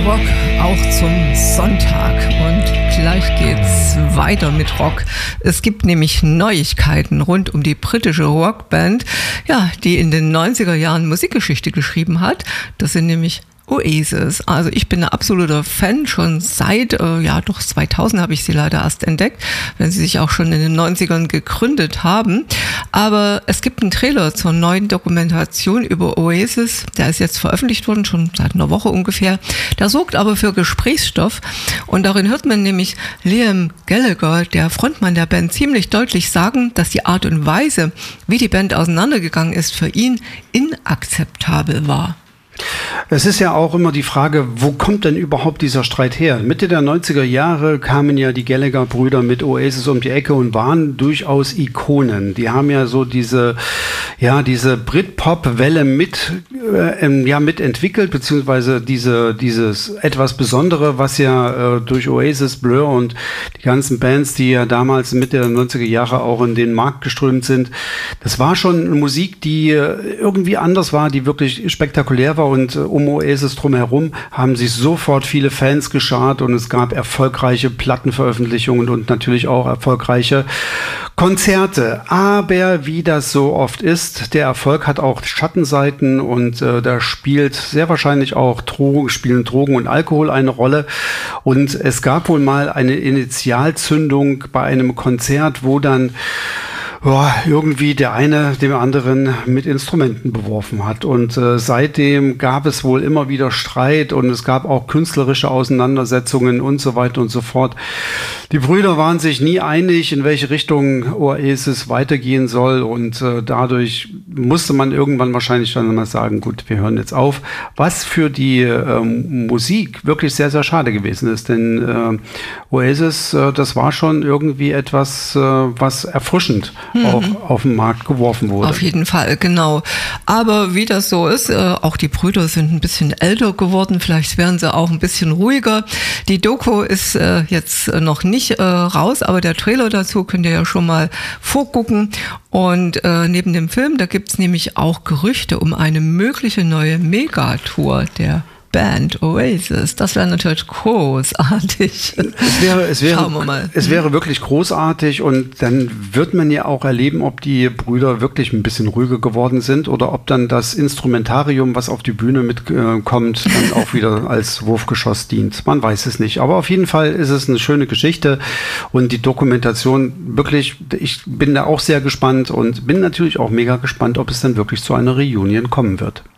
Rock auch zum Sonntag und gleich geht's weiter mit Rock. Es gibt nämlich Neuigkeiten rund um die britische Rockband, ja, die in den 90er Jahren Musikgeschichte geschrieben hat. Das sind nämlich Oasis. Also ich bin ein absoluter Fan, schon seit, 2000 habe ich sie leider erst entdeckt, wenn sie sich auch schon in den 90ern gegründet haben. Aber es gibt einen Trailer zur neuen Dokumentation über Oasis, der ist jetzt veröffentlicht worden, schon seit einer Woche ungefähr. Der sorgt aber für Gesprächsstoff und darin hört man nämlich Liam Gallagher, der Frontmann der Band, ziemlich deutlich sagen, dass die Art und Weise, wie die Band auseinandergegangen ist, für ihn inakzeptabel war. Es ist ja auch immer die Frage, wo kommt denn überhaupt dieser Streit her? Mitte der 90er Jahre kamen ja die Gallagher-Brüder mit Oasis um die Ecke und waren durchaus Ikonen. Die haben ja so diese Britpop-Welle mitentwickelt, beziehungsweise dieses etwas Besondere, was ja durch Oasis, Blur und die ganzen Bands, die ja damals Mitte der 90er Jahre auch in den Markt geströmt sind. Das war schon Musik, die irgendwie anders war, die wirklich spektakulär war. Und um Oasis drumherum haben sich sofort viele Fans geschart und es gab erfolgreiche Plattenveröffentlichungen und natürlich auch erfolgreiche Konzerte. Aber wie das so oft ist, der Erfolg hat auch Schattenseiten und da spielt sehr wahrscheinlich auch Drogen und Alkohol eine Rolle. Und es gab wohl mal eine Initialzündung bei einem Konzert, wo dann irgendwie der eine dem anderen mit Instrumenten beworfen hat. Und seitdem gab es wohl immer wieder Streit und es gab auch künstlerische Auseinandersetzungen und so weiter und so fort. Die Brüder waren sich nie einig, in welche Richtung Oasis weitergehen soll und dadurch musste man irgendwann wahrscheinlich dann mal sagen, gut, wir hören jetzt auf. Was für die Musik wirklich sehr, sehr schade gewesen ist, denn Oasis, das war schon irgendwie etwas, was erfrischend auch auf den Markt geworfen wurde. Auf jeden Fall, genau. Aber wie das so ist, auch die Brüder sind ein bisschen älter geworden, vielleicht werden sie auch ein bisschen ruhiger. Die Doku ist jetzt noch nicht raus, aber der Trailer dazu könnt ihr ja schon mal vorgucken. Und neben dem Film, da gibt's nämlich auch Gerüchte um eine mögliche neue Megatour der Band Oasis. Das wäre natürlich großartig. Schauen wir mal. Es wäre wirklich großartig und dann wird man ja auch erleben, ob die Brüder wirklich ein bisschen ruhiger geworden sind oder ob dann das Instrumentarium, was auf die Bühne mitkommt, dann auch wieder als Wurfgeschoss dient. Man weiß es nicht. Aber auf jeden Fall ist es eine schöne Geschichte und die Dokumentation wirklich, ich bin da auch sehr gespannt und bin natürlich auch mega gespannt, ob es dann wirklich zu einer Reunion kommen wird.